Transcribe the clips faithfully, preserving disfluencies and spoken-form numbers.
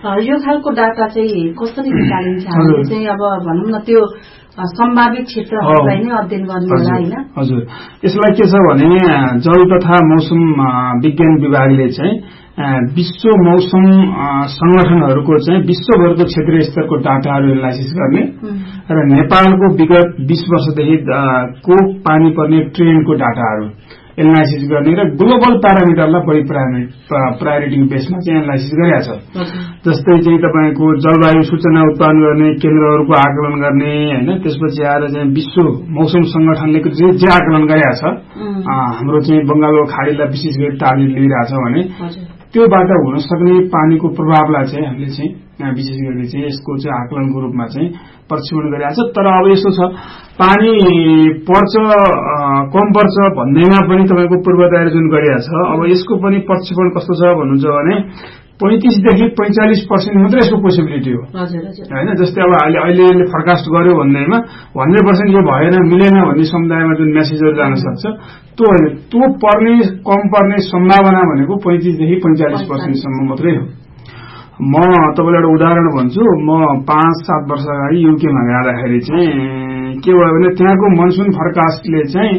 यो खालको डाटा चाहिँ कसरी निकालिन्छ हामीले चाहिँ अब भनौँ न त्यो सम्भावित क्षेत्रहरूलाई नै अध्ययन गर्ने होला हैन? हजुर, यसलाई के छ भने जल तथा मौसम विज्ञान विभागले चाहिँ विश्व मौसम संगठनहरूको चाहिँ विश्वभरको क्षेत्रीय स्तरको डाटाहरू एनालाइसिस गर्ने र नेपालको विगत बीस वर्षदेखि को पानी पर्ने ट्रेन्डको डाटाहरू एनालाइसिस गर्ने र ग्लोबल प्यारामिटरलाई बढी प्रायोरिटीको बेसमा चाहिँ एनालाइसिस गरिरहेछ। जस्तै चाहिँ तपाईको जलवायु सूचना उत्पादन गर्ने केन्द्रहरूको आकलन गर्ने हैन, त्यसपछि आएर चाहिँ विश्व मौसम संगठनले जे आकलन गरिरहेछ हाम्रो चाहिँ बंगालको खाडीलाई विशेष गरी टार्गेट लिइरहेछ भने त्योबाट हुन सक्ने पानीको प्रभावलाई चाहिँ हामीले चाहिँ विशेष गरी चाहिँ यसको चाहिँ आकलनको रूपमा चाहिँ प्रक्षेपण गरिरहेछ। तर अब यस्तो छ, पानी पर्छ कम पर्छ भन्दैमा पनि तपाईको पूर्व तयारी जुन गरिरहेछ, अब यसको पनि प्रक्षेपण कस्तो छ भन्नुहुन्छ भने पैंतीस देखि पैंचालीस पर्सेंट मात्रै यसको पोसिबिलिटी हो हैन। जस्तै अब अहिले अहिले फोरकास्ट गर्यो भन्दैमा हन्ड्रेड पर्सेंट यो भएन मिलेन भन्ने समुदायमा जुन मेसेजहरू जान सक्छ त्यो होइन, त्यो पर्ने कम पर्ने सम्भावना भनेको पैंतीस देखि पैंचालीस पर्सेंट सम्म मात्रै हो। म तपाईलाई एउटा उदाहरण भन्छु। म पाँच सात वर्ष अगाडि युकेमा जाँदाखेरि चाहिँ के भयो भने त्यहाँको मनसुन फोरकास्टले चाहिँ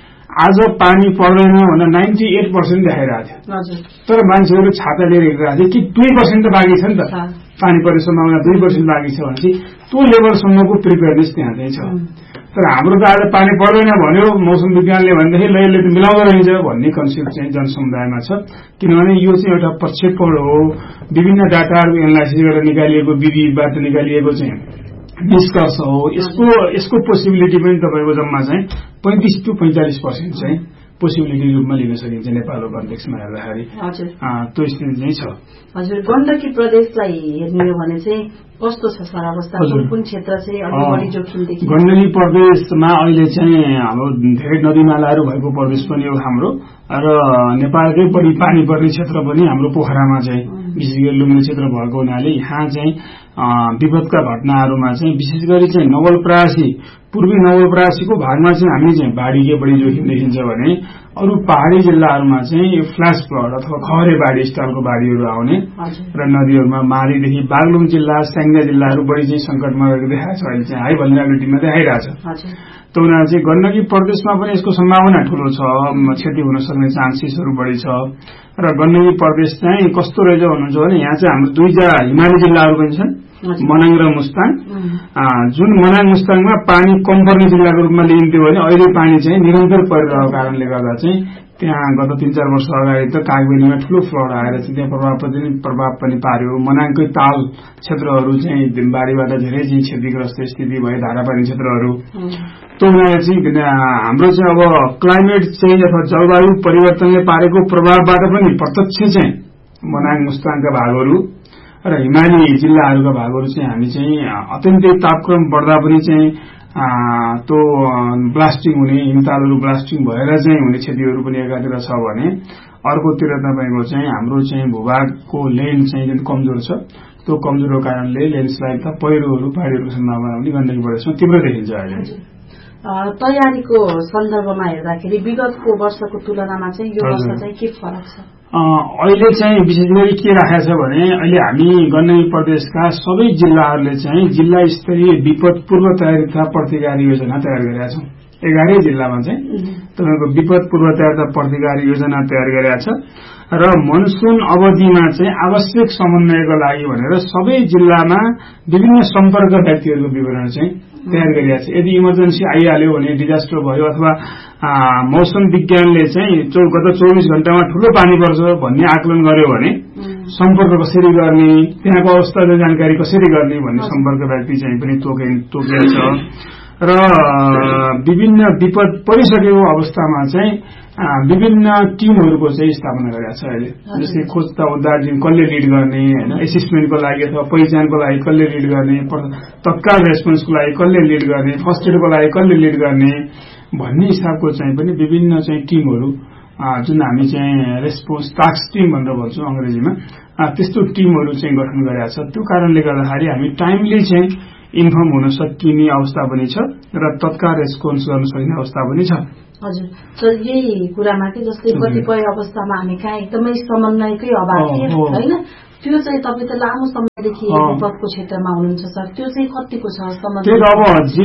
आज पानी पर्दैन भनेर नाइन्टी एट पर्सेंट देखाइरहेको थियो, तर मान्छेहरू छाता लिएर हिँडिरहेको थियो कि दुई पर्सेंट त बाँकी छ नि त, पानी पर्ने सम्भावना दुई पर्सेंट बाँकी छ भनेपछि त्यो लेभलसम्मको प्रिपेयरनेस त्यहाँ चाहिँ छ। तर हाम्रो त आज पानी पर्दैन भन्यो मौसम विज्ञानले भनेदेखि ल यसले त मिलाउँदो रहेछ भन्ने कन्सेप्ट चाहिँ जनसमुदायमा छ। किनभने यो चाहिँ एउटा प्रक्षेपण हो, विभिन्न डाटाहरू एनालाइसिस गरेर निकालिएको विधिबाट निकालिएको चाहिँ निष्कर्ष हो। यसको यसको पोसिबिलिटी पनि तपाईको जम्मा चाहिँ पैंतीस टू पैंचालीस पर्सेंट चाहिँ पोसिबिलिटी रूपमा लिन सकिन्छ नेपालको कन्टेक्स्टमा हेर्दाखेरि। त्यो स्थिति चाहिँ छ। हजुर, गण्डकी प्रदेशलाई हेर्ने हो भने चाहिँ कस्तो छ सर अवस्था? कुन क्षेत्र चाहिँ अलि बढी जोखिम देखिन्छ? गण्डकी प्रदेशमा अहिले चाहिँ हाम्रो धेरै नदीनालाहरू भएको प्रदेश पनि हो हाम्रो, र नेपालकै बढी पानी पर्ने क्षेत्र पनि हाम्रो पोखरामा चाहिँ विशेष गरी लुम्बिनी क्षेत्र भएको हुनाले यहाँ चाहिँ विपदका घटनाहरूमा चाहिँ विशेष गरी चाहिँ नवलपरासी पूर्वी नवलपरासीको भागमा चाहिँ हामी चाहिँ बाढीकै बढी जोखिम देखिन्छ भने अरू पहाड़ी जिल्लाहरूमा चाहिँ फ्ल्याश फ्लड अथवा खहरे बाढी स्टाइलको बाढीहरू आउने र नदीहरूमा मारीदेखि बागलुङ जिल्ला स्याङ्जा जिल्लाहरू बढी चाहिँ संकटमा रहेको देखाएको छ। अहिले चाहिँ हाई भल्नरेबिलिटीमा देखाइरहेछ। त उनीहरू चाहिँ गण्डकी प्रदेशमा पनि यसको सम्भावना ठूलो छ, क्षति हुन सक्ने चान्सेसहरू बढी छ। र गण्डकी प्रदेश चाहिँ कस्तो रहेछ भन्नुहुन्छ भने यहाँ चाहिँ हाम्रो दुईटा हिमाली जिल्लाहरू पनि छन्, मनाङ र मुस्ताङ। जुन मनाङ मुस्ताङमा पानी कम पर्ने जिल्लाको रूपमा लिइन्थ्यो भने अहिले पानी चाहिँ निरन्तर परिरहेको कारणले गर्दा चाहिँ त्यहाँ गत तीन चार वर्ष अगाडि त कागबेनीमा ठूलो फ्लड आएर चाहिँ त्यहाँ प्रभाव पनि प्रभाव पनि पार्यो। मनाङकै ताल क्षेत्रहरू चाहिँ बाढीबाट धेरै चाहिँ क्षतिग्रस्त स्थिति भए, धारापानी क्षेत्रहरू। त्यो हुनाले चाहिँ हाम्रो चाहिँ अब क्लाइमेट चेन्ज अथवा जलवायु परिवर्तनले पारेको प्रभावबाट पनि प्रत्यक्ष चाहिँ मनाङ मुस्ताङका भागहरू र हिमाली जिल्लाहरूका भागहरू चाहिँ हामी चाहिँ अत्यन्तै तापक्रम बढ्दा पनि चाहिँ त्यो ब्लास्टिङ हुने, हिमतालहरू ब्लास्टिङ भएर चाहिँ हुने क्षतिहरू पनि एकातिर छ भने अर्कोतिर तपाईको चाहिँ हाम्रो चाहिँ भूभागको ल्यान्ड चाहिँ जुन कमजोर छ त्यो कमजोरको कारणले ल्यान्डस्लाइड तथा पहिरोहरू बाढीहरूको सम्भावना पनि गण्डकी प्रदेशमा तीव्र देखिन्छ। अहिले तयारीको सन्दर्भमा हेर्दाखेरि विगतको वर्षको तुलनामा चाहिँ यो वर्ष चाहिँ के फरक छ? अहिले चाहिँ विशेष गरी के राखेको छ भने अहिले हामी गण्डकी प्रदेशका सबै जिल्लाहरूले चाहिँ जिल्ला स्तरीय विपद पूर्व तयारी तथा प्रतिकार योजना तयार गरेका छौं। एघारै जिल्लामा चाहिँ तपाईको विपद पूर्व तयारी तथा प्रतिकार योजना तयार गरेका छ र मनसुन अवधिमा चाहिँ आवश्यक समन्वयको लागि भनेर सबै जिल्लामा विभिन्न सम्पर्क व्यक्तिहरूको विवरण चाहिँ तयार गरिएको छ। यदि इमर्जेन्सी आइहाल्यो भने, डिजास्टर भयो अथवा मौसम विज्ञानले चाहिँ गत चौबीस घण्टामा ठूलो पानी पर्छ भन्ने आकलन गर्यो भने सम्पर्क कसरी गर्ने, त्यहाँको अवस्थाको जानकारी कसरी गर्ने भन्ने सम्पर्क व्यक्ति चाहिँ पनि तोकेको छ। र विभिन्न विपद परिसकेको अवस्थामा चाहिँ विभिन्न टिमहरूको चाहिँ स्थापना गरेका छ। अहिले जस्तै खोज तथा उद्धार टिम कसले लिड गर्ने हैन, एसेसमेन्टको लागि अथवा पहिचानको लागि कसले लिड गर्ने, तत्काल रेस्पोन्सको लागि कसले लिड गर्ने, फर्स्ट एडको लागि कसले लिड गर्ने भन्ने हिसाबको चाहिँ पनि विभिन्न चाहिँ टिमहरू जुन हामी चाहिँ रेस्पोन्स टास्क टिम भनेर भन्छौं अंग्रेजीमा, त्यस्तो टिमहरू चाहिँ गठन गरेका छ। त्यो कारणले गर्दाखेरि हामी टाइमली चाहिँ इन्फर्म हुन सकिने अवस्था पनि छ र तत्काल रेस्पोन्स गर्न सकिने अवस्था पनि छ। हजुर यही कुरामा कि जस्तै कतिपय अवस्थामा हामी कहाँ एकदमै समन्वयकै अभाव थियो होइन त्यो चाहिँ तपाईँ त लामो समयदेखि विपदको क्षेत्रमा हुनुहुन्छ सर त्यो चाहिँ कतिको छ समन्वय अब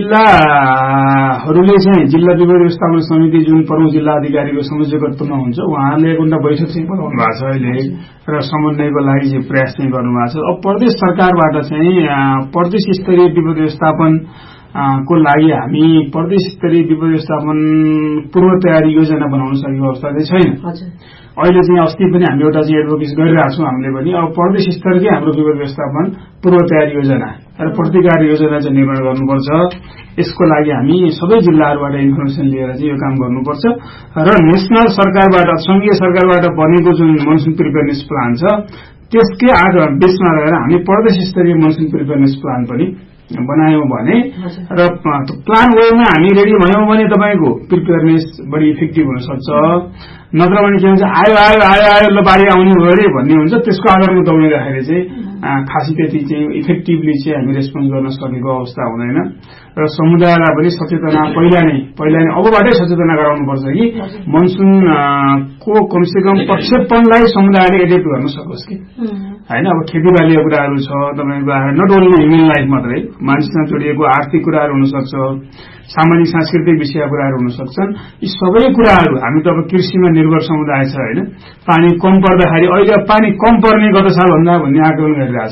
जिल्लाहरूले चाहिँ जिल्ला विपद व्यवस्थापन समिति जुन प्रमुख जिल्ला अधिकारीको संयोजकत्वमा हुन्छ उहाँले एउटा बैठक चाहिँ बोलाउनु भएको छ अहिले र समन्वयको लागि चाहिँ प्रयास चाहिँ गर्नुभएको छ। अब प्रदेश सरकारबाट चाहिँ प्रदेश स्तरीय विपद व्यवस्थापन को लागि हामी प्रदेश स्तरीय विपद व्यवस्थापन पूर्व तयारी योजना बनाउन सकेको अवस्था चाहिँ छैन। अहिले चाहिँ अस्ति पनि हामी एउटा चाहिँ एडभोकेसी गरिरहेको छौँ हामीले पनि अब प्रदेश स्तरकै हाम्रो विपद व्यवस्थापन पूर्व तयारी योजना र प्रतिकार योजना चाहिँ निर्माण गर्नुपर्छ। यसको लागि हामी सबै जिल्लाहरूबाट इन्फर्मेसन लिएर चाहिँ यो काम गर्नुपर्छ र नेशनल सरकारबाट संघीय सरकारबाट बनेको जुन मनसुन प्रिपेयरनेस प्लान छ त्यसकै आधार बेसमा रहेर हामी प्रदेश स्तरीय मनसुन प्रिपेयरनेस प्लान पनि बनायौं भने र प्लान वेमा हामी रेडी भयौं भने तपाईको प्रिपेयरनेस बढी इफेक्टिभ हुन सक्छ। नत्र भने के हुन्छ आयो आयो आयो आयो ल बारी आउने हो अरे भन्ने हुन्छ त्यसको आधारमा दौडिँदाखेरि चाहिँ खासै त्यति चाहिँ इफेक्टिभली चाहिँ हामी रेस्पोन्स गर्न सकेको अवस्था हुँदैन र समुदायलाई पनि सचेतना पहिला नै पहिला नै अबबाटै सचेतना गराउनुपर्छ कि मनसुन को कमसेकम प्रक्षेपणलाई समुदायले एडेप्ट गर्न सकोस् कि हैन। अब खेतीबालीको कुराहरू छ तपाईको नट ओन्ली ह्युमन लाइफ मात्रै मानिससँग जोडिएको आर्थिक कुराहरू हुन सक्छ सामाजिक सांस्कृतिक विषयका कुराहरू हुन सक्छन्। यी सबै कुराहरू हामी त अब कृषिमा निर्भर समुदाय छ हैन। पानी कम पर्दाखेरि अहिले पानी कम पर्ने गत साल भन्दा भन्ने आकलन गरिरहेछ।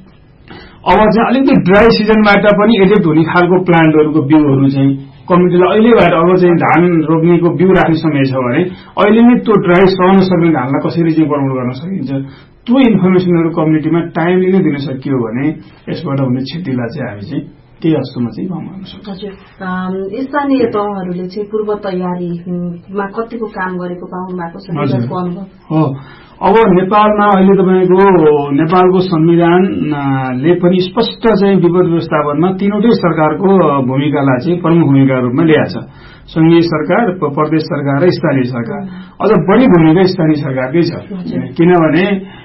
अब चाहिँ अलिकति ड्राई सिजनबाट पनि एडेप्ट हुने खालको प्लान्टहरूको बिउहरू चाहिँ कमिटीले अहिलेबाट अब चाहिँ धान रोप्नेको बिउ राख्ने समय छ भने अहिले नै त्यो ड्राई सहन सक्ने धानलाई कसरी चाहिँ प्रमोट गर्न सकिन्छ त्यो इन्फर्मेसनहरू कम्युनिटीमा टाइमली नै दिन सकियो भने यसबाट हुने क्षतिलाई चाहिँ हामी चाहिँ केही हदसम्म चाहिँ कम गर्न सक्छौँ। हजुर स्थानीय तहहरूले चाहिँ पूर्व तयारीमा कतिको काम गरेको पाउनु भएको छ हो। अब नेपालमा अहिले तपाईको नेपालको संविधानले पनि स्पष्ट चाहिँ विपद व्यवस्थापनमा तीनवटै सरकारको भूमिकालाई चाहिँ प्रमुख भूमिका रूपमा ल्याएको छ। संघीय सरकार प्रदेश सरकार र स्थानीय सरकार। अझ बढी भूमिका स्थानीय सरकारकै छ किनभने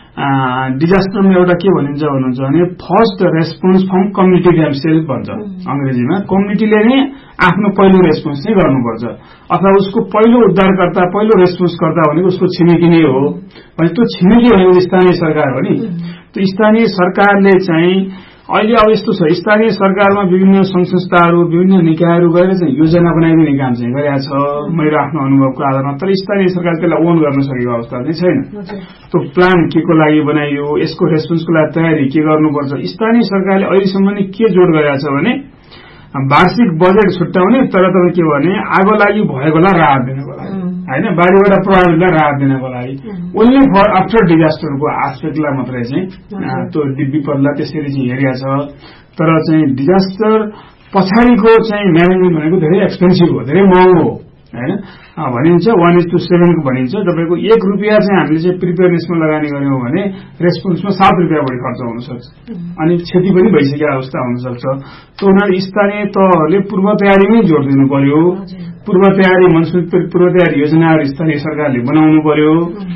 डिजास्टरमा एउटा के भनिन्छ भन्नुहुन्छ भने first response from community themselves भन्छ अंग्रेजीमा। कम्युनिटीले नै आफ्नो पहिलो रेस्पोन्स चाहिँ गर्नुपर्छ अथवा उसको पहिलो उद्धारकर्ता पहिलो रेस्पोन्सकर्ता भनेको उसको छिमेकी नै हो भने त्यो छिमेकी भनेको स्थानीय सरकार हो नि। त्यो स्थानीय सरकारले चाहिँ अहिले अब यस्तो छ स्थानीय सरकारमा विभिन्न संघ संस्थाहरू विभिन्न निकायहरू गएर चाहिँ योजना बनाइदिने काम चाहिँ गरेका छ मेरो आफ्नो अनुभवको आधारमा। तर स्थानीय सरकार त्यसलाई ओन गर्न सकेको अवस्था चाहिँ छैन। त्यो प्लान के को लागि बनाइयो यसको रेस्पोन्सको लागि तयारी के गर्नुपर्छ स्थानीय सरकारले अहिलेसम्म नै के जोड गरेको छ भने वार्षिक बजेट छुट्याउने तर तपाईँ के भने आगो लागि भएकोलाई राहत दिनको लागि हैन बाढीबाट प्रभावितलाई राहत दिनको लागि ओन्ली फर आफ्टर डिजास्टरको आस्पेक्टलाई मात्रै चाहिँ त्यो विपदलाई त्यसरी चाहिँ हेरिया छ। तर चाहिँ डिजास्टर पछाडिको चाहिँ म्यानेजमेन्ट भनेको धेरै एक्सपेन्सिभ हो धेरै महँगो हो हैन। भनिन्छ वान इज टू सेभेनको भनिन्छ तपाईँको एक रुपियाँ चाहिँ हामीले चाहिँ प्रिपेयरनेसमा लगानी गर्यौं भने रेस्पोन्समा सात रुपियाँ बढी खर्च हुन सक्छ अनि क्षति पनि भइसकेको अवस्था हुन सक्छ। त्यो हुनाले स्थानीय तहहरूले पूर्व तयारीमै जोड दिनु पर्यो। पूर्व तयारी मनसुन पूर्व तयारी योजनाहरू स्थानीय सरकारले बनाउनु पर्यो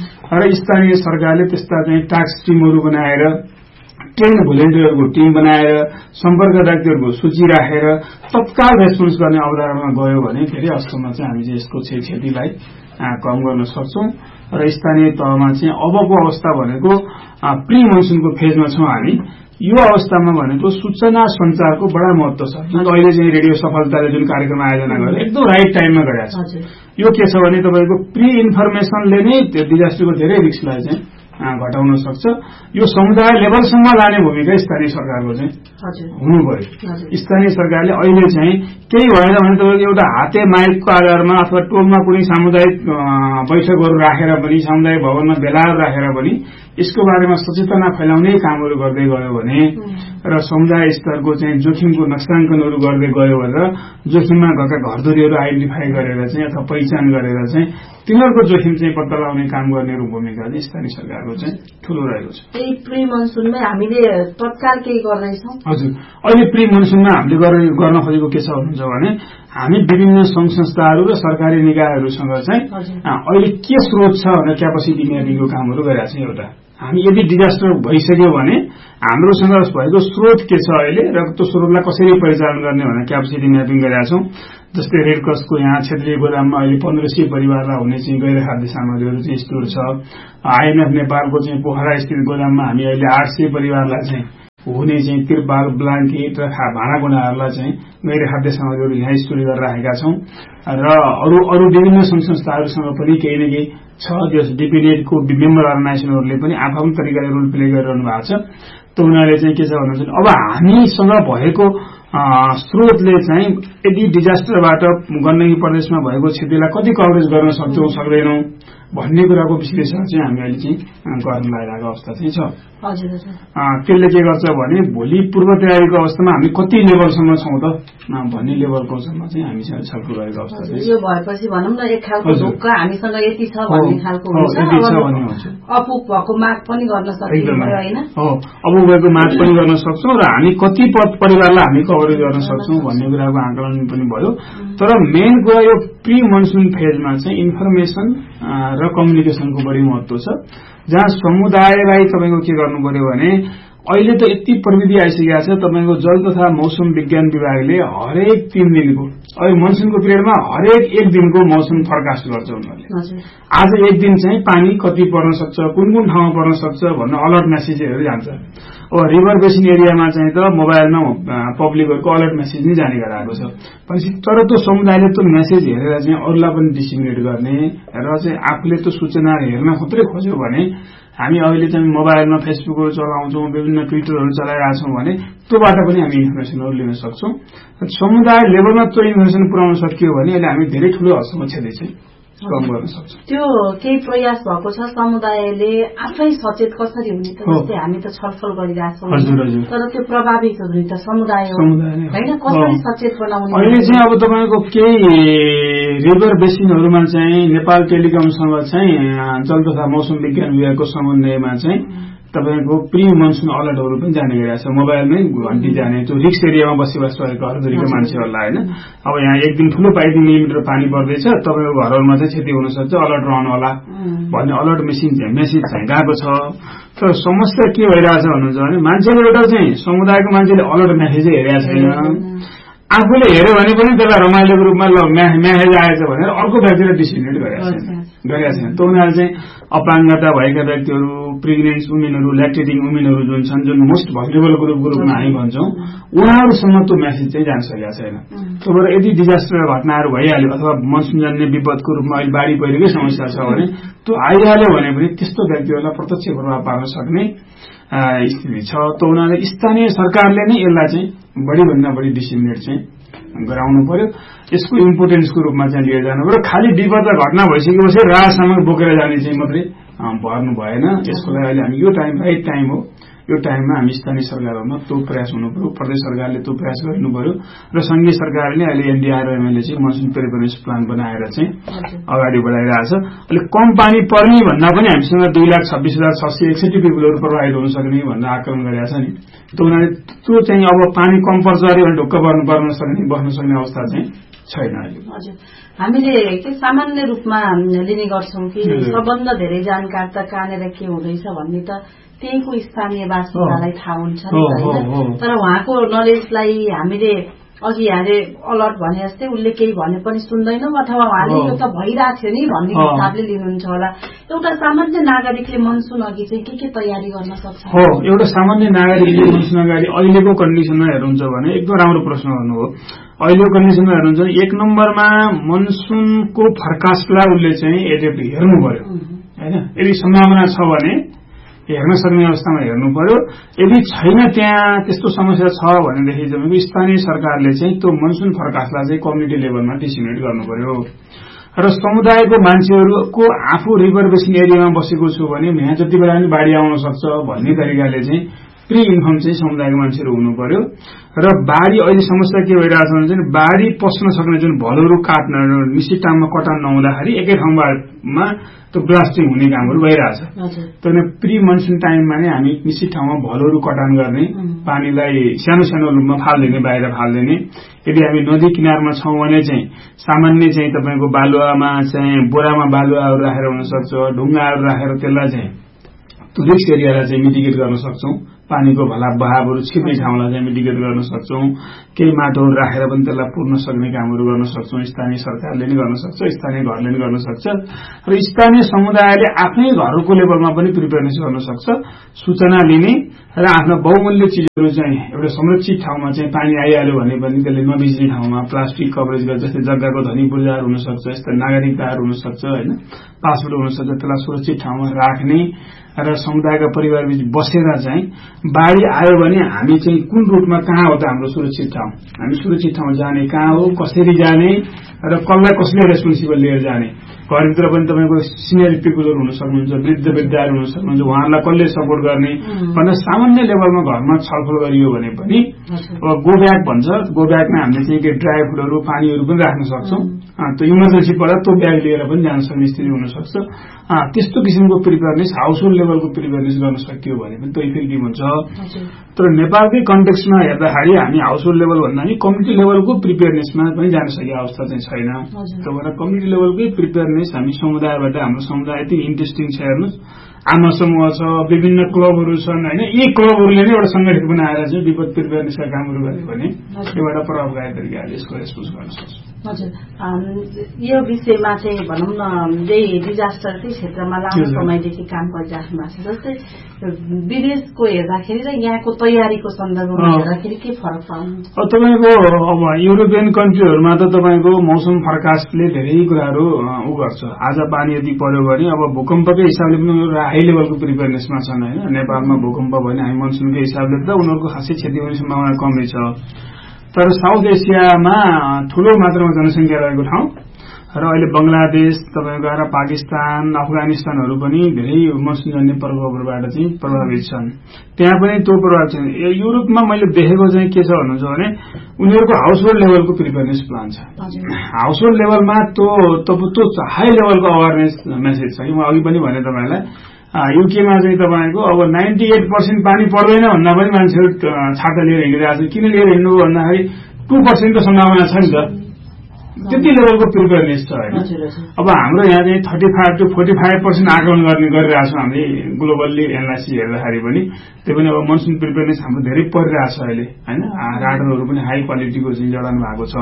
र स्थानीय सरकारले त्यस्ता चाहिँ टास्क टिमहरू बनाएर ट्रेन भोलिन्टियरहरूको टिम बनाएर सम्पर्क व्यक्तिहरूको सूची राखेर तत्काल रेस्पोन्स गर्ने अवधारणामा गयो भने धेरै हदसम्म चाहिँ हामी चाहिँ यसको क्षतिलाई कम गर्न सक्छौं र स्थानीय तहमा चाहिँ अबको अवस्था भनेको प्री मनसुनको फेजमा छौं हामी। यो अवस्थामा भनेको सूचना सञ्चारको बडा महत्व छ। अहिले चाहिँ रेडियो सफलताले जुन कार्यक्रम आयोजना गरेर एकदम राइट टाइममा गरेको छ। यो के छ भने तपाईको प्री इन्फर्मेसनले नै त्यो डिजास्टरको धेरै रिस्कलाई चाहिँ घटाउन सक्छ। यो समुदाय लेभलसम्म लाने भूमिका स्थानीय सरकारको चाहिँ हुनु पर्यो। स्थानीय सरकारले अहिले चाहिँ केही भएन भने तपाईको एउटा हाते माइकको आधारमा अथवा टोलमा कुनै सामुदायिक बैठकहरू राखेर पनि सामुदायिक भवनमा भेलाहरू राखेर पनि यसको बारेमा सचेतना फैलाउने कामहरू गर्दै गयो भने र समुदाय स्तरको चाहिँ जोखिमको नक्साङ्कनहरू गर्दै गयो भनेर जोखिममा गएका घरधुरीहरू आइडेन्टिफाई गरेर चाहिँ अथवा पहिचान गरेर चाहिँ तिनीहरूको जोखिम चाहिँ पत्ता लगाउने काम गर्ने भूमिका चाहिँ स्थानीय सरकारको चाहिँ ठूलो रहेको छ। त्यही प्री मनसुनमा हामीले तत्काल केही गर्दैछौँ। हजुर अहिले प्री मनसुनमा हामीले गर्न खोजेको के छ भन्नुहुन्छ भने हामी विभिन्न संघ संस्थाहरू र सरकारी निकायहरूसँग चाहिँ अहिले के स्रोत छ भनेर क्यापेसिटी म्यापिङको कामहरू गरिरहेको छ एउटा हामी यदि डिजास्टर भइसक्यो भने हाम्रोसँग भएको स्रोत के छ अहिले र त्यो स्रोतलाई कसरी परिचालन गर्ने भनेर क्यापेसिटी म्यापिङ गरेका छौं। जस्तै रेड क्रसको यहाँ क्षेत्रीय गोदाममा अहिले पन्ध्र सय परिवारलाई हुने चाहिँ गैर खाद्य सामग्रीहरू चाहिँ स्टोर छ। आइएमएफ नेपालको चाहिँ पोखरा स्थित गोदाममा हामी अहिले आठ सय परिवारलाई चाहिँ हुने चाहिँ तिरपाल ब्ल्याङ्केट र भाँडाकुँडाहरूलाई चाहिँ गैर खाद्य सामग्रीहरू यहाँ स्टोर गरेर राखेका छौं र अरू अरू विभिन्न संघ संस्थाहरूसँग पनि केही न केही छ। जस डिपिनेटको मेम्बर अर्गनाइजेसनहरूले पनि आफ्नो तरिकाले रोल प्ले गरिरहनु भएको छ। त उनीहरूले चाहिँ के छ भन्नुहुन्छ अब हामीसँग भएको स्रोतले चाहिँ यदि डिजास्टरबाट गण्डकी प्रदेशमा भएको क्षतिलाई कति कभरेज गर्न सक्छौं सक्दैनौं भन्ने कुराको विश्लेषण चाहिँ हामी अहिले चाहिँ गर्न लागिरहेको अवस्था चाहिँ छ। हजुर त्यसले के गर्छ भने भोलि पूर्व तयारीको अवस्थामा हामी कति लेभलसम्म छौं त भन्ने लेभलको सम्म चाहिँ हामीसँग छलफल गरेको अवस्था छ। यो भएपछि भनौं न एक खालको ढोका हामीसँग यति छ भन्ने खालको हुन्छ। अपुग भएको माग पनि गर्न सकिन्छ हैन? हो, अपुग भएको माग पनि गर्न सक्छौं र हामी कति परिवारलाई हामी कभरेज गर्न सक्छौं भन्ने कुराको आकलन पनि भयो। तर मेन कुरा यो प्री मनसुन फेजमा चाहिँ इन्फर्मेसन र कम्युनिकेसनको बढी महत्व छ, जहाँ समुदायलाई तपाईको के गर्नु पर्यो भने अहिले त यति प्रविधि आइसकेको छ। तपाईको जल तथा मौसम विज्ञान विभागले हरेक तीन दिनको अहिले मनसुनको पिरियडमा हरेक एक दिनको मौसम फोरकास्ट गर्छ उनीहरूले। आज एक दिन चाहिँ पानी कति पर्न सक्छ, कुन कुन ठाउँमा पर्न सक्छ भन्ने अलर्ट मेसेजहरू जान्छ। अब रिभर बेसिन एरियामा चाहिँ त मोबाइलमा पब्लिकहरूको अलर्ट मेसेज नै जाने गराएको छ। पछि तर त्यो समुदायले त्यो मेसेज हेरेर चाहिँ अरूलाई पनि डिसिमिनेट गर्ने र चाहिँ आफूले त्यो सूचना हेर्न मात्रै खोज्यो भने हामी अहिले चाहिँ मोबाइलमा फेसबुकहरू चलाउँछौं, विभिन्न ट्विटरहरू चलाइरहेका छौं भने त्योबाट पनि हामी इन्फर्मेसनहरू लिन सक्छौं। समुदाय लेभलमा त्यो इन्फर्मेसन पुर्याउन सकियो भने अहिले हामी धेरै ठूलो हदसम्म क्षति चाहिँ कम गर्न सक्छौं। त्यो केही प्रयास भएको छ समुदायले आफै सचेत कसरी हुने त? जस्तै हामी त छलफल गरिरहेछौं तर त्यो प्रभावित हुने त समुदाय हो हैन? कसरी सचेत बनाउने? अहिले चाहिँ अब तपाईको केही रिभर बेसिनहरूमा चाहिँ नेपाल टेलिकमसँग चाहिँ जल तथा मौसम विज्ञान विभागको समन्वयमा चाहिँ तपाईको प्री मनसुन अलर्टहरू पनि जाने गरिरहेको छ। मोबाइलमै घन्टी जाने त्यो रिक्स एरियामा बसिबस भएको हरदरीको मान्छेहरूलाई हैन। अब यहाँ एक दिन ठूलो पाइदिन मिलिमिटर पानी पर्दैछ, तपाईको घरहरुमा चाहिँ क्षति हुन सक्छ, अलर्ट रहनु होला भन्ने अलर्ट मेसिन चाहिँ मेसेज चाहिँ गएको छ। तर समस्या के भइरहेछ भन्नुहुन्छ भने मान्छेले एउटा चाहिँ समुदायको मान्छेले अलर्ट मेसेजै हेरेको छैन। आफूले हेर्यो भने पनि त्यसलाई रमाइलोको रूपमा ल मेसेज आएछ भनेर अर्को व्यक्तिले डिसिमिनेट गरेको छैन गरेका छैन। त उनीहरू चाहिँ अपाङ्गता भएका व्यक्तिहरू, प्रेग्नेन्ट वुमेनहरू, ल्याक्टेटिङ वुमेनहरू जुन छन्, जुन मोस्ट भल्नरेबल ग्रुपको रूपमा हामी भन्छौं, उनीहरूसम्म त्यो मेसेज चाहिँ जान सकेका छैन। त्यही भएर यदि डिजास्टर घटनाहरू भइहाल्यो अथवा मनसुनजन्य विपदको रूपमा अहिले बाढी पहिरोकै समस्या छ भने त्यो आइहाल्यो भने पनि त्यस्तो व्यक्तिहरूलाई प्रत्यक्ष प्रभाव पार्न सक्ने स्थिति छ। त उनीहरूले स्थानीय सरकारले नै यसलाई चाहिँ बढी भन्दा बढी डिसिमिनेट चाहिँ गराउनु पर्यो। यसको इम्पोर्टेन्सको रूपमा चाहिँ लिएर जानु पर्यो। खाली विपद घटना भइसकेपछि राहत सामग्री बोकेर जाने चाहिँ मात्रै भर्नु भएन। यसको लागि अहिले हामी यो टाइम राइट टाइम हो, यो टाइममा हामी स्थानीय सरकारहरुमा त्यो प्रयास हुनु पर्यो, प्रदेश सरकारले त्यो प्रयास गर्नु पर्यो र संघीय सरकारले अहिले एनडीआरएमएलले चाहिँ मनसुन प्रिपेयरनेस प्लान बनाएर चाहिँ अगाडि बढाइरहेछ। अहिले कम पानी पर्ने भन्दा पनि हामीसँग दुई लाख छब्बीस हजार छ सय एकसठी पिपुलहरू प्रभावित हुन सक्ने भनेर आकलन गरेका छ नि। त्यो उनीहरूले त्यो चाहिँ अब पानी कम पर्छ अरे भने ढुक्क पर्नु पर्न सक्ने बस्न सक्ने अवस्था चाहिँ छैन अहिले। हजुर, हामीले के सामान्य रूपमा लिने गर्छौं कि सबभन्दा धेरै जानकार त कहाँनिर के हुँदैछ भन्ने त त्यहीको स्थानीय बासिन्दालाई थाहा हुन्छ नि हैन। तर उहाँको नलेजलाई हामीले अघि यहाँले अलर्ट भने जस्तै उसले केही भने पनि सुन्दैनौं अथवा उहाँले यो त भइरहेको थियो नि भन्ने हिसाबले लिनुहुन्छ होला। एउटा सामान्य नागरिकले मनसुन अघि चाहिँ के के तयारी गर्न सक्छ? हो, एउटा सामान्य नागरिकले मनसुन अगाडि अहिलेको कन्डिसनमा हेर्नुहुन्छ भने एकदम राम्रो प्रश्न गर्नु हो। अहिलेको कन्डिसनमा हेर्नुहुन्छ भने एक नम्बरमा मनसुनको फरकास्टलाई उसले चाहिँ एडेप्ट हेर्नु पर्यो हैन। यदि सम्भावना छ भने हेर्न सक्ने अवस्थामा हेर्नु पर्यो। यदि छैन त्यहाँ त्यस्तो समस्या छ भनेदेखि जमिको स्थानीय सरकारले चाहिँ त्यो मनसुन फरकास्टलाई चाहिँ कम्युनिटी लेभलमा डिसिमिनेट गर्नु पर्यो र समुदायको मान्छेहरूको आफू रिभर बेसिन एरियामा बसेको छु भने यहाँ जति बेला पनि बाढी आउन सक्छ भन्ने तरिकाले चाहिँ प्री इन्फर्म चाहिँ समुदायको मान्छेहरू हुनु पर्यो। र बाढी अहिले समस्या के भइरहेछ भने चाहिँ बाढी पस्न सक्ने जुन भलोहरू काट्न निश्चित टाइममा कटान नहुँदाखेरि एकै ठाउँमा त्यो ब्लास्टिङ हुने कामहरू भइरहेछ। त्यही प्री मनसुन टाइममा नै हामी निश्चित ठाउँमा भलोहरू कटान गर्ने, पानीलाई सानो सानो रूपमा फाल्दिने, बाहिर फाल्दिने। यदि हामी नदी किनारमा छौं भने चाहिँ सामान्य चाहिँ तपाईको बालुवामा चाहिँ बोरामा बालुवाहरू राखेर हुन सक्छ, ढुङ्गाहरू राखेर त्यसलाई चाहिँ रिस्क एरियालाई चाहिँ मिटिगेट गर्न सक्छौं, पानीको भला बहावहरू छिर्ने ठाउँलाई चाहिँ मिटिगेट गर्न सक्छौं, केही माटोहरू राखेर पनि त्यसलाई पुर्न सक्ने कामहरू गर्न सक्छौं, स्थानीय सरकारले नै गर्न सक्छ, स्थानीय घरले नै गर्न सक्छ र स्थानीय समुदायले आफ्नै घरको लेभलमा पनि प्रिपेयरनेस गर्न सक्छ। सूचना लिने र आफ्नो बहुमूल्य चिजहरू चाहिँ एउटा संरक्षित ठाउँमा चाहिँ पानी आइहाल्यो भने पनि त्यसले नबिज्ने ठाउँमा प्लास्टिक कभरेज गरेर, जस्तै जग्गाको धनी पूर्जाहरू हुन सक्छ, यस्ता नागरिकताहरू हुन सक्छ हैन, पासपोर्ट हुन सक्छ, त्यसलाई सुरक्षित ठाउँमा राख्ने र समुदायका परिवारबीच बसेर चाहिँ बाढी आयो भने हामी चाहिँ कुन रुटमा कहाँ हो त हाम्रो सुरक्षित ठाउँ, हामी सुरक्षित ठाउँ जाने कहाँ हो, कसरी जाने र कसलाई कसले रेस्पोन्सिबल लिएर जाने। घरभित्र पनि तपाईँको सिनियर पिपुलहरू हुन सक्नुहुन्छ, वृद्ध वृद्धाहरू हुन सक्नुहुन्छ, उहाँहरूलाई कसले सपोर्ट गर्ने भनेर सामान्य लेभलमा घरमा छलफल गरियो भने पनि अब गो ब्याग भन्छ, गो ब्यागमा हामीले चाहिँ के ड्राई फुडहरू पानीहरू पनि राख्न सक्छौं। त्यो इमर्जेन्सी पर्दा त्यो ब्याग लिएर पनि जान सक्ने स्थिति हुन सक्छ। त्यस्तो किसिमको प्रिपेयरनेस हाउस होल्ड लेभलको प्रिपेयरनेस गर्न सकियो भने पनि त्यो इफेक्टिभ हुन्छ। तर नेपालकै कन्टेक्स्टमा हेर्दाखेरि हामी हाउस होल्ड लेभल भन्दा पनि कम्युनिटी लेभलको प्रिपेयरनेसमा पनि जान सकेको अवस्था चाहिँ छैन। त्यो भएर कम्युनिटी लेभलकै प्रिपेयरनेस हामी समुदायबाट, हाम्रो समुदाय यति इन्ट्रेस्टिङ छ हेर्नुहोस्, आमा समूह छ, विभिन्न क्लबहरू छन् हैन, यी क्लबहरूले नै एउटा संगठित बनाएर चाहिँ विपद प्रिपेयरनेसका कामहरू गरे भने एउटा प्रभावकारी तरिकाले यसको रेस्पोन्स गर्न सक्छ। हजुर, यो विषयमा चाहिँ भनौँ न यही डिजास्टरकै क्षेत्रमा लामो समयदेखि काम गरिराख्नु भएको छ, जस्तै विदेशको हेर्दाखेरि र यहाँको तयारीको सन्दर्भमा हेर्दाखेरि के फरक पाउनुहुन्छ? अब तपाईँको अब युरोपियन कन्ट्रीहरूमा त तपाईँको मौसम फोरकास्टले धेरै कुराहरू उ गर्छ। आज पानी यदि पर्यो भने अब भूकम्पकै हिसाबले पनि उनीहरू हाई लेभलको प्रिपेयरनेसमा छन् हैन। नेपालमा भूकम्प भने हामी मनसुनकै हिसाबले त उनीहरूको खासै क्षति हुने सम्भावना कमै छ। तर साउथ एसियामा ठूलो मात्रामा जनसंख्या रहेको ठाउँ र अहिले बंगलादेश, तपाईँको र पाकिस्तान, अफगानिस्तानहरू पनि धेरै मनसुनजन्य प्रभावहरूबाट चाहिँ प्रभावित छन्। त्यहाँ पनि त्यो प्रभाव छ। युरोपमा मैले देखेको चाहिँ के छ भन्नुहुन्छ भने उनीहरूको हाउस होल्ड लेभलको प्रिपेयरनेस प्लान छ। हाउस होल्ड लेभलमा त्यो त्यो हाई लेभलको अवेरनेस मेसेज छ कि म अघि पनि भने तपाईँलाई युकेमा चाहिँ तपाईँको अब नाइन्टी एट पर्सेन्ट पानी पर्दैन भन्दा पनि मान्छेहरू छाता लिएर हिँडिरहेको छ। किन लिएर हिँड्नु भन्दाखेरि टू पर्सेन्टको सम्भावना छ नि त, त्यति लेभलको प्रिपेयरनेस छ होइन। अब हाम्रो यहाँ चाहिँ thirty five two forty five percent आकलन गर्ने गरिरहेको छौँ हामीले ग्लोबल्ली एनएलसी हेर्दाखेरि पनि। त्यो पनि अब मनसुन प्रिपेयरनेस हाम्रो धेरै परिरहेको छ अहिले होइन। राडरहरू पनि हाई क्वालिटीको चाहिँ जडान भएको छ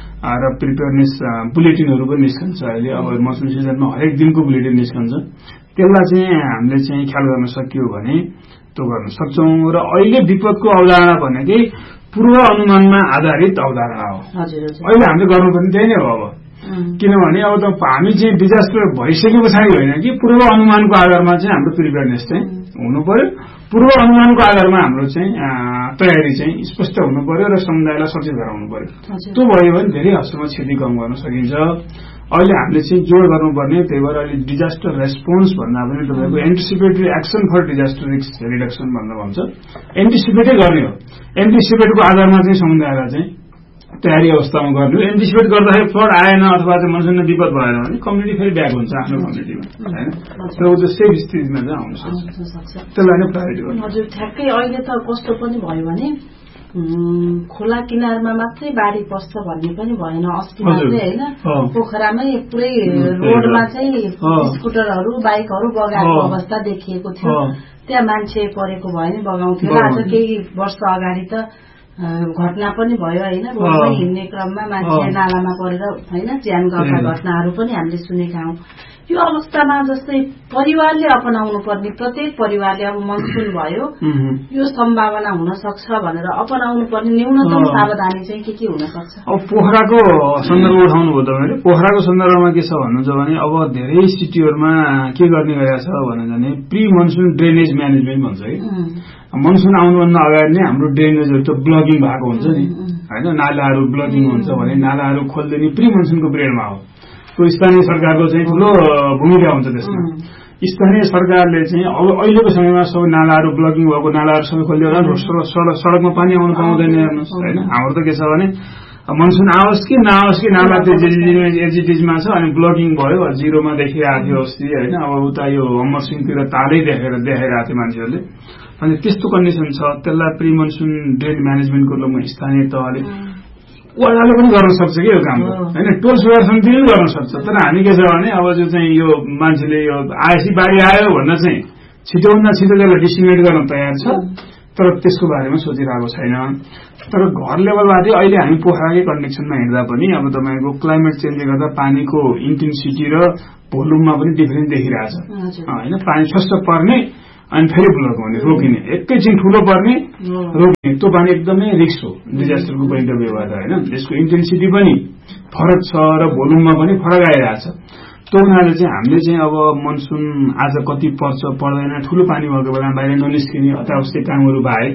र प्रिपेयरनेस बुलेटिनहरू पनि निस्कन्छ अहिले। अब मनसुन सिजनमा हरेक दिनको बुलेटिन निस्कन्छ। त्यसलाई चाहिँ हामीले चाहिँ ख्याल गर्न सकियो भने त्यो गर्न सक्छौं। र अहिले विपदको अवधारणा भनेकै पूर्व अनुमानमा आधारित अवधारणा हो। अहिले हामीले गर्नुपर्ने त्यही नै हो अब। किनभने अब त हामी चाहिँ डिजास्टर भइसके पछाडि होइन कि पूर्व अनुमानको आधारमा चाहिँ हाम्रो प्रिपेयरनेस चाहिँ हुनु पर्यो। पूर्व अनुमानको आधारमा हाम्रो चाहिँ तयारी चाहिँ स्पष्ट हुनु पर्यो र समुदायलाई सचेत गराउनु पर्यो। त्यो भयो भने धेरै हदसम्म क्षति कम गर्न सकिन्छ। अहिले हामीले चाहिँ जोड गर्नुपर्ने त्यही भएर अहिले डिजास्टर रेस्पोन्स भन्दा पनि तपाईँको anticipatory action for disaster risk reduction भन्दा भन्छ। एन्टिसिपेटै गर्ने हो। एन्टिसिपेटको आधारमा चाहिँ समुदायलाई चाहिँ तयारी अवस्थामा गर्ने हो। एन्टिसिपेट गर्दाखेरि फ्लड आएन अथवा चाहिँ मनसुन विपद भएन भने कम्युनिटी फेरि ब्याक हुन्छ आफ्नो कम्युनिटीमा होइन। तर त्यो सेफ स्थितिमा चाहिँ आउन सक्छ। त्यसलाई नै प्रायोरिटी गर्नु। हजुर, ठ्याक्कै अहिले त कस्तो पनि भयो भने खोला किनारमा मात्रै बाढी पर्छ भन्ने पनि भएन। अस्तिमा चाहिँ होइन पोखरामै पुरै रोडमा चाहिँ स्कुटरहरू बाइकहरू बगाएको अवस्था देखिएको थियो। त्यहाँ मान्छे परेको भयो नि बगाउँथ्यो। आज केही वर्ष अगाडि त घटना पनि भयो होइन। रोडमै हिँड्ने क्रममा मान्छे नालामा परेर होइन ज्यान गएका घटनाहरू पनि हामीले सुनेका हौं। यो अवस्थामा जस्तै परिवारले अपनाउनु पर्ने, प्रत्येक परिवारले अब मनसुन भयो यो सम्भावना हुन सक्छ भनेर अपनाउनु पर्ने न्यूनतम सावधानी चाहिँ के के हुन सक्छ? अब पोखराको सन्दर्भ उठाउनु भयो तपाईँले। पोखराको सन्दर्भमा के छ भन्नुहुन्छ भने अब धेरै सिटीहरूमा के गर्ने गरेको छ भने प्री मनसुन ड्रेनेज म्यानेजमेन्ट भन्छ कि मनसुन आउनुभन्दा अगाडि नै हाम्रो ड्रेनेजहरू त ब्लकिङ भएको हुन्छ नि होइन। नालाहरू ब्लकिङ हुन्छ भने नालाहरू खोल्दिने प्री मनसुनको पिरियडमा हो। त्यो स्थानीय सरकारको चाहिँ ठूलो भूमिका हुन्छ त्यसमा। स्थानीय सरकारले चाहिँ अब अहिलेको समयमा सबै नालाहरू ब्लकिङ भएको नालाहरू सबै खोलिदिएर सड़कमा पानी आउनु पाउँदैन हेर्नुहोस् होइन। हाम्रो त के छ भने मनसुन आओस् कि नआओस् कि नाला त्यो एजिटिजमा छ अनि ब्लकिङ भयो जिरोमा देखिरहेको थियो अस्ति होइन। अब उता यो अमरसिंहतिर तारै देखेर देखाइरहेको थियो मान्छेहरूले। अनि त्यस्तो कन्डिसन छ। त्यसलाई प्री मनसुन ड्रेन म्यानेजमेन्टको लगमा स्थानीय तहले वडाले पनि गर्न सक्छ कि यो काम होइन। टोल सुधार समितिले पनि गर्न सक्छ। तर हामी के छ भने अब जो चाहिँ यो मान्छेले यो आएपछि बाढी आयो भन्दा चाहिँ छिटोभन्दा छिटो त्यसलाई डिसिमिनेट गर्न तयार छ, तर त्यसको बारेमा सोचिरहेको छैन। तर घर लेभलबाटै अहिले हामी पोखराकै कन्डिसनमा हिँड्दा पनि अब तपाईँको क्लाइमेट चेन्जले गर्दा पानीको इन्टेन्सिटी र भोल्युममा पनि डिफरेन्स देखिरहेछ होइन। पानी स्वस्थ पर्ने अनि फेरि ब्लक हुने, रोकिने, एकैछिन ठुलो पर्ने रोकिने, त्यो पानी एकदमै रिस्क हो डिजास्टरको पोइन्ट अफ भ्यूबाट होइन। यसको इन्टेन्सिटी पनि फरक छ र भोल्युममा पनि फरक आइरहेछ। त्यो हुनाले चाहिँ हामीले चाहिँ अब मनसुन आज कति पर्छ पर्दैन, ठुलो पानी भएको बेलामा बाहिर ननिस्किने, अत्यावश्यक कामहरू बाहेक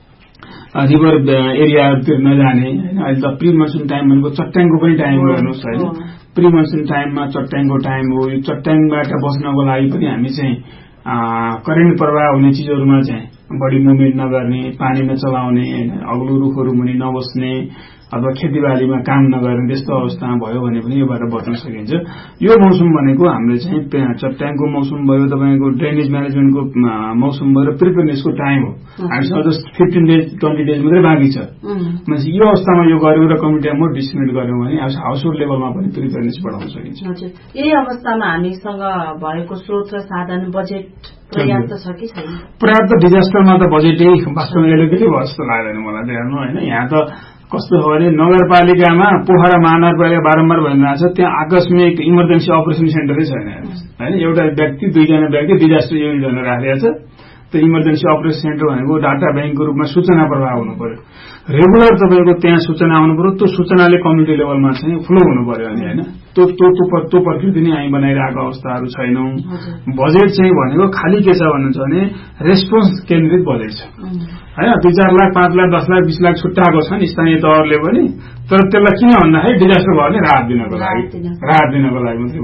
रिभर एरियातिर नजाने होइन। अहिले त प्री मनसुन टाइम भनेको चट्याङको पनि टाइम हो हेर्नुहोस् होइन। प्री मनसुन टाइममा चट्याङको टाइम हो। यो चट्याङबाट बस्नको लागि पनि हामी चाहिँ करेन्ट प्रवाह हुने चिजहरूमा चाहिँ बढी मुभमेन्ट नगर्ने, पानी नचलाउने होइन, अग्लो रुखहरू मुनि नबस्ने अथवा खेतीबालीमा काम नगर्ने त्यस्तो अवस्थामा भयो भने पनि योबाट बच्न सकिन्छ। यो मौसम भनेको हामीले चाहिँ चट्याङको मौसम भयो, तपाईँको ड्रेनेज म्यानेजमेन्टको मौसम भयो र प्रिपेयरनेसको टाइम हो। हामीसँग just fifteen days twenty days मात्रै बाँकी छ। यो अवस्थामा यो गर्यो र कमिटीमा मोर डिस्ट्रिब्युट गर्यौँ भने हाउस होल्ड लेभलमा पनि प्रिपेयरनेस बढाउन सकिन्छ। यही अवस्थामा हामीसँग भएको स्रोत र साधन बजेट पर्याप्त छ कि छैन? पर्याप्त डिजास्टरमा त बजेटै वास्तवमा एलोकेटै भयो जस्तो लाग्दैन मलाई त हेर्नु होइन। यहाँ त कस्तो हो भने नगरपालिकामा पोखरा महानगरपालिका बारम्बार भनिरहेको छ, त्यहाँ आकस्मिक इमर्जेन्सी अपरेसन सेन्टरै छैन होइन। एउटा व्यक्ति दुईजना व्यक्ति डिजास्टर युनिट भनेर राखेको छ। त्यो इमर्जेन्सी अपरेसन सेन्टर भनेको डाटा ब्याङ्कको रूपमा सूचना प्रवाह हुनु पर्यो, रेगुलर तपाईँको त्यहाँ सूचना आउनु पर्यो। त्यो सूचनाले कम्युनिटी लेभलमा चाहिँ फ्लो हुनु पर्यो अनि होइन। त्यो त्यो प्रकृति नै हामी बनाइरहेको अवस्थाहरू छैनौँ। बजेट चाहिँ भनेको खालि के छ भन्नुहुन्छ भने रेस्पोन्स केन्द्रित बजेट छ होइन। दुई चार लाख पाँच लाख दस लाख बिस लाख छुट्टाएको छन् स्थानीय तहले पनि, तर त्यसलाई किन भन्दाखेरि डिजास्टर भयो भने राहत दिनको लागि राहत दिनको लागि मात्रै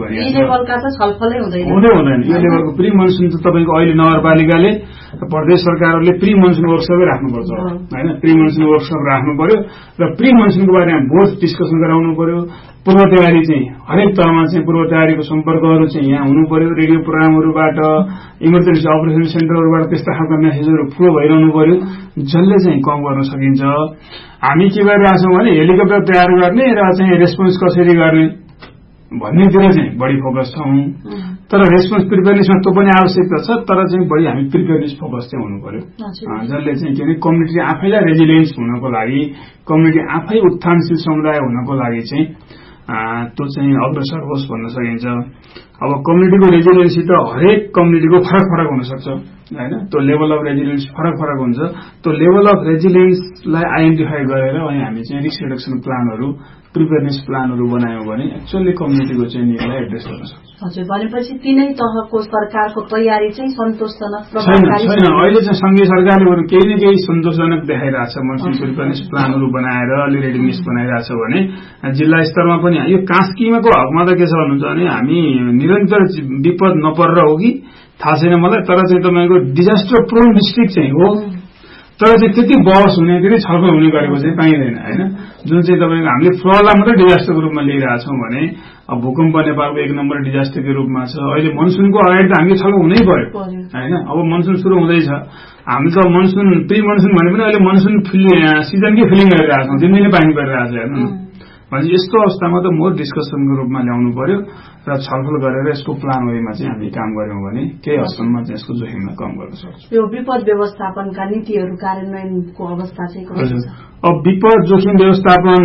भनिरहेको हुँदै हुँदैन। यो लेभलको प्री मनसुन त तपाईँको अहिले नगरपालिकाले प्रदेश सरकारहरूले प्री मनसुन वर्कसपै राख्नुपर्छ होइन। प्री मनसुन वर्कसप राख्नु पर्यो र प्री मनसुनको बारेमा बोर्ड डिस्कसन गराउनु पर्यो। पूर्व तयारी चाहिँ हरेक तहमा चाहिँ पूर्व तयारीको सम्पर्कहरू चाहिँ यहाँ हुनु पर्यो। रेडियो प्रोग्रामहरूबाट, इमर्जेन्सी अपरेसन सेन्टरहरूबाट त्यस्ता खालका मेसेजहरू फ्लो भइरहनु पर्यो, जसले चाहिँ कम गर्न सकिन्छ। हामी के गरिरहेछौँ भने हेलिकप्टर तयार गर्ने र चाहिँ रेस्पोन्स कसरी गर्ने भन्नेतिर चाहिँ बढी फोकस छौँ। तर रेस्पोन्स प्रिपेयरनेसमा त्यो पनि आवश्यकता छ, तर चाहिँ बढी हामी प्रिपेयरनेस फोकस चाहिँ हुनु पर्यो, जसले चाहिँ के अरे कम्युनिटी आफैलाई रेजिलियन्स हुनको लागि, कम्युनिटी आफै उत्थानशील समुदाय हुनको लागि चाहिँ त्यो चाहिँ अग्रसर होस् भन्न सकिन्छ। अब कम्युनिटीको रेजिलियन्सी त हरेक कम्युनिटीको फरक फरक हुनसक्छ होइन। त्यो लेभल अफ रेजिलियन्स फरक फरक हुन्छ। त्यो लेभल अफ रेजिलियन्सलाई आइडेन्टिफाई गरेर अनि हामी चाहिँ रिस्क रिडक्सन प्लानहरू, प्रिपेयरनेस प्लानहरू बनायौँ भने एक्चुअली कम्युनिटीको चाहिँ निडलाई एड्रेस गर्न सक्छ। हजुर, भनेपछि तिनै तहको सरकारको तयारी चाहिँ सन्तोषजनक छैन छैन। अहिले चाहिँ संघीय सरकारले बरु केही न केही सन्तोषजनक देखाइरहेछ। मनसुन प्रिपेयरनेस प्लानहरू बनाएर अलि रेडिनेस बनाइरहेछ भने जिल्ला स्तरमा पनि यो कास्कीमाको हकमा त के छ भन्नुहुन्छ भने हामी निरन्तर विपद नपरेर हो कि थाहा छैन मलाई, तर चाहिँ तपाईँको डिजास्टर प्रोन डिस्ट्रिक्ट चाहिँ हो, तर चाहिँ त्यति बहस हुने, त्यति छलफल हुने गरेको चाहिँ पाइँदैन होइन। जुन चाहिँ तपाईँको हामीले फ्लडलाई मात्रै डिजास्टरको रूपमा लिइरहेछौँ भने अब भूकम्प नेपालको एक नम्बर डिजास्टरको रूपमा छ। अहिले मनसुनको अगाडि त हामीले छलफल हुनै पर्यो होइन। अब मनसुन सुरु हुँदैछ, हामी त मनसुन प्री मनसुन भने पनि अहिले मनसुन सिजनकै फिलिङ गरिरहेको छौँ, दिनदिनै पानी परिरहेको छ हेर्नु। भने यस्तो अवस्थामा त मोर डिस्कसनको रूपमा ल्याउनु पर्यो र छलफल गरेर यसको प्लान वेमा चाहिँ हामी काम गर्यौँ भने केही हदसम्म चाहिँ यसको जोखिमलाई कम गर्न सक्छौँ। यो विपद व्यवस्थापनका नीतिहरू कार्यान्वयनको अवस्था चाहिँ कस्तो छ? अब विपद जोखिम व्यवस्थापन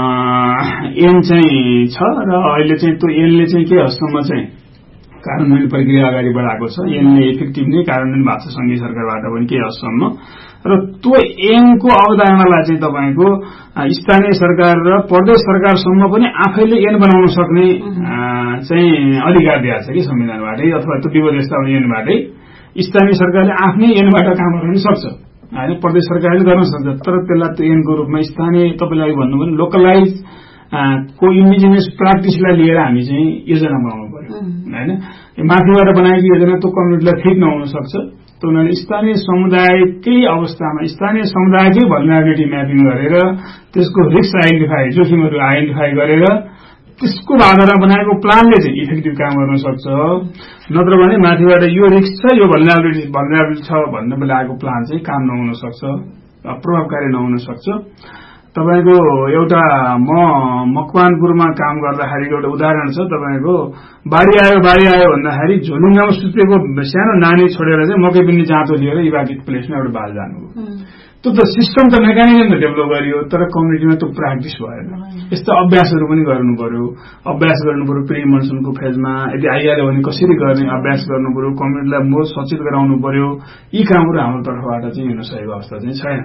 ऐन चाहिँ छ र अहिले चाहिँ त्यो ऐनले चाहिँ के हदसम्म चाहिँ कार्यान्वयन प्रक्रिया अगाडि बढाएको छ। ऐनले इफेक्टिभली कार्यान्वयन भएको छ संघीय सरकारबाट पनि केही हदसम्म, र त्यो ऐनको अवधारणालाई चाहिँ तपाईँको स्थानीय सरकार र प्रदेश सरकारसम्म पनि आफैले ऐन बनाउन सक्ने चाहिँ अधिकार दिएको छ कि संविधानबाटै अथवा त्यो विपद व्यवस्थापन ऐनबाटै। स्थानीय सरकारले आफ्नै ऐनबाट काम गर्न सक्छ होइन, प्रदेश सरकारले गर्न सक्छ, तर त्यसलाई त्यो ऐनको रूपमा स्थानीय तपाईँले भन्नु भने लोकलाइज को इन्डिजिनियस प्र्याक्टिसलाई लिएर हामी चाहिँ योजना बनाउनु पर्यो होइन। माथिबाट बनाएको योजना त्यो कम्युनिटीलाई फिट नहुन सक्छ। त्यो हुनाले स्थानीय समुदायकै अवस्थामा स्थानीय समुदायकै भल्नरेबिलिटी म्यापिङ गरेर त्यसको रिस्क आइडेन्टिफाई, जोखिमहरू आइडेन्टिफाई गरेर त्यसको आधारमा बनाएको प्लानले चाहिँ इफेक्टिभ काम गर्न सक्छ। नत्र भने माथिबाट यो रिस्क छ, यो भल्नरेबिलिटी भल्नरेबिलिटी छ भन्ने लगाएको प्लान चाहिँ काम नहुन सक्छ, प्रभावकारी नहुन सक्छ। तपाईको एउटा म मकवानपुरमा काम गर्दाखेरि एउटा उदाहरण छ। तपाईको बाढी आयो बाढी आयो भन्दाखेरि झोलुङ्गामा सुतेको सानो नानी छोडेर चाहिँ मकै पिन्ने जाँतो लिएर इभाक्युएट प्लेसमा एउटा बाल जानुभयो। त्यो त सिस्टम त मेकानिजम त डेभलप गरियो, तर कम्युनिटीमा त्यो प्र्याक्टिस भएन। यस्तो अभ्यासहरू पनि गर्नु पर्यो, अभ्यास गर्नु पर्यो प्री मनसुनको फेजमा। यदि आइहाल्यो भने कसरी गर्ने अभ्यास गर्नु पर्यो, कम्युनिटीलाई मोर सचेत गराउनु पर्यो। यी कामहरू हाम्रो तर्फबाट चाहिँ हुन सकेको अवस्था चाहिँ छैन।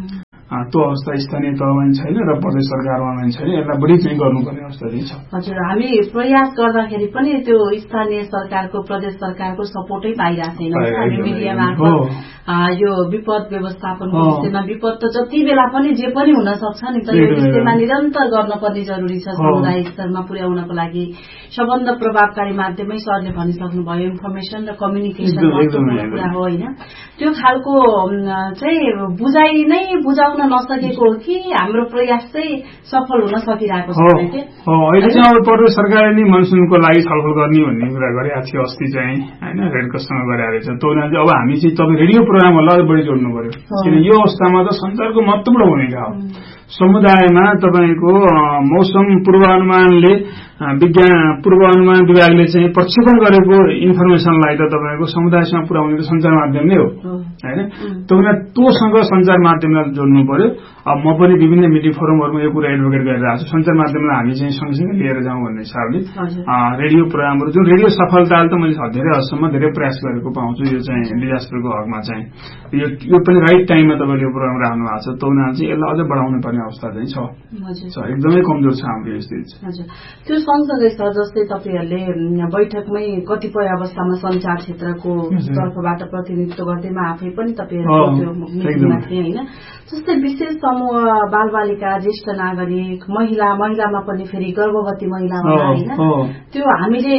त्यो अवस्था स्थानीय तहमा पनि छैन र प्रदेश सरकारमा पनि छैन। यसलाई बढी चाहिँ गर्नुपर्ने अवस्था चाहिँ छ। हजुर, हामी प्रयास गर्दाखेरि पनि त्यो स्थानीय सरकारको प्रदेश सरकारको सपोर्टै पाइरहेको छैन। हामी मिडिया मार्फत यो विपद व्यवस्थापनको विषयमा विपद त जति बेला पनि जे पनि हुन सक्छ नि त, यो विषयमा निरन्तर गर्नुपर्ने जरुरी छ। समुदाय स्तरमा पुर्याउनको लागि सबभन्दा प्रभावकारी माध्यमै सरले भनिसक्नुभयो, इन्फर्मेसन र कम्युनिकेसन महत्त्वपूर्ण कुरा हो होइन। त्यो खालको चाहिँ बुझाइ नै बुझाउन नसकेको हो कि हाम्रो प्रयास चाहिँ सफल हुन सकिरहेको छैन के? अहिले चाहिँ अब प्रदेश सरकारले नै मनसुनको लागि छलफल गर्ने भन्ने कुरा गरेको थियो अस्ति चाहिँ होइन, रेडक्रससँग गरेर रहेछ। त्यो हुनाले अब हामी चाहिँ तपाईँ रेडियो प्रोग्रामहरूलाई अझ बढी जोड्नु पर्यो, किन यो अवस्थामा त सञ्चारको महत्त्वपूर्ण भूमिका हो। समुदायमा तपाईँको मौसम पूर्वानुमानले विज्ञान पूर्वानुमान विभागले चाहिँ प्रक्षेपण गरेको इन्फर्मेसनलाई त तपाईँको समुदायसँग पुर्याउने त सञ्चार माध्यम नै हो होइन। त्यो तँसँग सञ्चार माध्यमलाई जोड्नु पर्यो। अब म पनि विभिन्न मिडिया फोरमहरूमा यो कुरा एडभोकेट गरिरहेको छु, सञ्चार माध्यमलाई हामी चाहिँ सँगसँगै लिएर जाउँ भन्ने हिसाबले रेडियो प्रोग्रामहरू, जुन रेडियो सफलताले त मैले धेरै हदसम्म धेरै प्रयास गरेको पाउँछु। यो चाहिँ डिजास्टरको हकमा चाहिँ यो यो पनि राइट टाइममा तपाईँले यो प्रोग्राम राख्नु भएको छ। त्यो हुनाले चाहिँ यसलाई अझ बढाउनु पर्ने अवस्था चाहिँ छ, एकदमै कमजोर छ हाम्रो यो स्थिति। त्यो सँगसँगै छ जस्तै तपाईँहरूले बैठकमै कतिपय अवस्थामा सञ्चार क्षेत्रको तर्फबाट प्रतिनिधित्व गर्दैमा आफै पनि तपाईँहरू मिटिङमा थिए होइन। जस्तै विशेष समूह बालबालिका, ज्येष्ठ नागरिक, महिला, महिलामा पनि फेरि गर्भवती महिला होला होइन। त्यो हामीले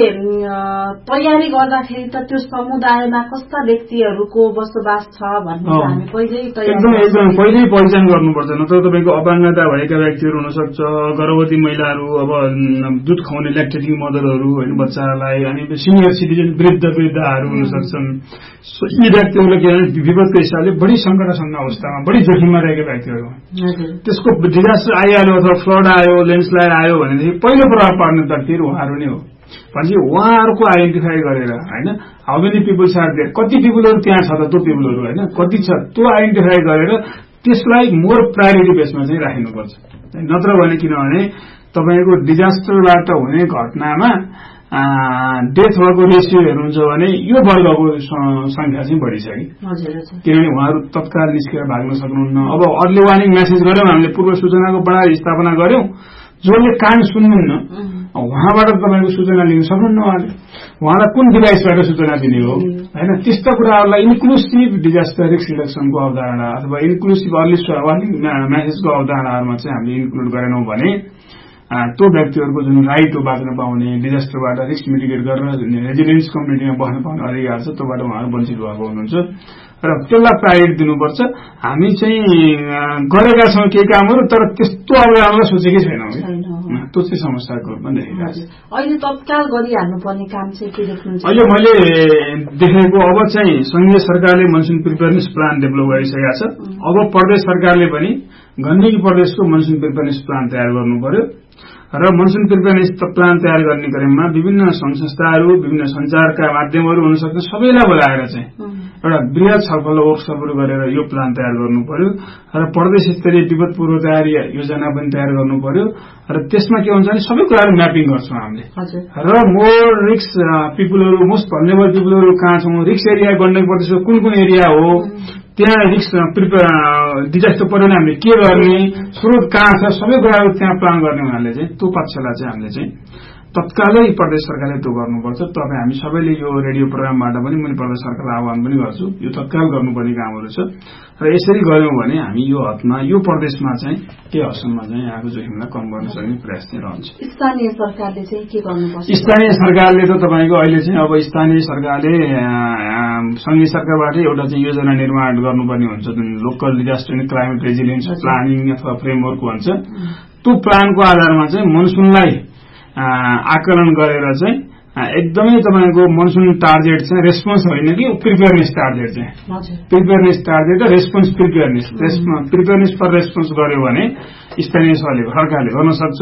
तयारी गर्दाखेरि त त्यो समुदायमा कस्ता व्यक्तिहरूको बसोबास छ भन्ने हामी पहिल्यै एकदम पहिल्यै पहिचान गर्नुपर्छ। नत्र तपाईँको अपाङ्गता भएका व्यक्तिहरू हुनसक्छ, गर्भवती महिलाहरू, अब दुध खुवाउने ल्याक्टेटिङ मदरहरू होइन बच्चाहरूलाई, अनि सिनियर सिटिजन वृद्ध वृद्धाहरू हुन सक्छन्। यी व्यक्तिहरूलाई के भने विपदको हिसाबले बढी सङ्कटासन्न अवस्थामा बढी जोखिममा रहेका व्यक्तिहरू, त्यसको डिजास्टर आइहाल्यो अथवा फ्लड आयो, ल्यान्डस्लाइड आयो भनेदेखि पहिलो प्रभाव पार्ने व्यक्तिहरू उहाँहरू नै हो। भनेपछि उहाँहरूको आइडेन्टिफाई गरेर होइन, how many people's are there, कति पिपलहरू त्यहाँ छ त त्यो पिपलहरू होइन कति छ, त्यो आइडेन्टिफाई गरेर त्यसलाई मोर प्रायोरिटी बेसमा चाहिँ राख्नुपर्छ। नत्र भने किनभने तपाईँको डिजास्टरबाट हुने घटनामा डेथ भएको रेसियो हेर्नुहुन्छ भने यो वर्गको संख्या चाहिँ बढी छ कि, किनभने उहाँहरू तत्काल निस्केर भाग्न सक्नुहुन्न। अब अर्ली वार्निङ मेसेज गर्यौँ, हामीले पूर्व सूचनाको प्रणाली स्थापना गर्यौं, जसले कान सुन्नुहुन्न उहाँबाट तपाईँको सूचना लिन सक्नुहुन्न। उहाँले उहाँलाई कुन डिभाइसबाट सूचना दिने हो होइन, त्यस्ता कुराहरूलाई इन्क्लुसिभ डिजास्टर रिस्क रिडक्सनको अवधारणा अथवा इन्क्लुसिभ अर्ली वार्निङ मेसेजको अवधारणाहरूमा चाहिँ हामीले इन्क्लुड गरेनौं भने त्यो व्यक्तिहरूको जुन राइट हो बाँच्न पाउने, डिजास्टरबाट रिस्क मिटिगेट गरेर रेजिडेन्स कम्युनिटीमा बस्न पाउने अधिकार छ, त्योबाट उहाँहरू वञ्चित भएको हुनुहुन्छ र त्यसलाई प्रायोरिटी दिनुपर्छ। हामी चाहिँ गरेका छौँ केही कामहरू, तर त्यस्तो अवधारणालाई सोचेकै छैनौँ, त्यो चाहिँ समस्याको रूपमा देखिरहेको छ। अहिले तत्काल गरिहाल्नु पर्ने काम चाहिँ के देख्नुहुन्छ? अहिले मैले देखेको अब चाहिँ संघीय सरकारले मनसुन प्रिपेयरनेस प्लान डेभलप गरिसकेका छ। अब प्रदेश सरकारले पनि गण्डकी प्रदेशको मनसुन प्रिपेयरनेस प्लान तयार गर्नु पर्यो र मनसुन प्रिपेयरनेस प्लान तयार गर्ने क्रममा विभिन्न संघ संस्थाहरू, विभिन्न सञ्चारका माध्यमहरू हुन सक्छ, सबैलाई बोलाएर चाहिँ एउटा वृहत छलफल वर्कसपहरू गरेर यो प्लान तयार गर्नु पर्यो र प्रदेश स्तरीय विपद पूर्व तयारी योजना पनि तयार गर्नु पर्यो र त्यसमा के हुन्छ भने सबै कुराहरू म्यापिङ गर्छौँ हामीले र मोर रिस्क पिपुलहरू, मोस्ट भल्नेबल पिपुलहरू कहाँ छौँ, रिस्क एरिया गण्डकी प्रदेशको कुन कुन एरिया हो, त्यहाँ रिस्क डिजास्टर पर्यो भने हामीले के गर्ने, स्रोत कहाँ छ, सबै कुराहरू त्यहाँ प्लान गर्ने हुनाले चाहिँ त्यो पक्षलाई चाहिँ हामीले चाहिँ तत्कालै प्रदेश सरकारले त्यो गर्नुपर्छ। तपाईँ हामी सबैले यो रेडियो प्रोग्रामबाट पनि मैले प्रदेश सरकारलाई आह्वान पनि गर्छु, यो तत्काल गर्नुपर्ने कामहरू छ र यसरी गर्यौं भने हामी यो हदमा यो प्रदेशमा चाहिँ के हदसम्म चाहिँ यहाँको जोखिमलाई कम गर्न सक्ने प्रयास चाहिँ रहन्छ। स्थानीय सरकारले चाहिँ के गर्नुपर्छ? स्थानीय सरकारले त तपाईँको अहिले चाहिँ अब स्थानीय सरकारले संघीय सरकारबाट एउटा चाहिँ योजना निर्माण गर्नुपर्ने हुन्छ, जुन local disaster and climate resilience planning अथवा फ्रेमवर्क भन्छ। त्यो प्लानको आधारमा चाहिँ मनसुनलाई आकलन गरेर चाहिँ एकदमै तपाईँको मनसुन टार्गेट चाहिँ रेस्पोन्स होइन कि प्रिपेयरनेस टार्गेट चाहिँ प्रिपेयरनेस टार्गेट र response preparedness preparedness for response गर्यो भने स्थानीय सरकारले गर्न सक्छ।